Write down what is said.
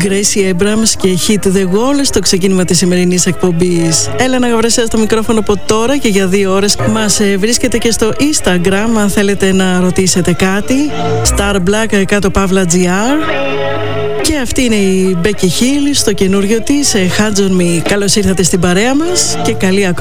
Gracie Abrams και Hit the Wall στο ξεκίνημα της σημερινής εκπομπής. Έλενα Γαβρεσέα στο μικρόφωνο από τώρα και για 2 ώρες. Μας βρίσκεται και στο Instagram αν θέλετε να ρωτήσετε κάτι. Starblack_GR. Και αυτή είναι η Becky Hill στο καινούριο της Hands on Me. Καλώς ήρθατε στην παρέα μας και καλή ακρόαση.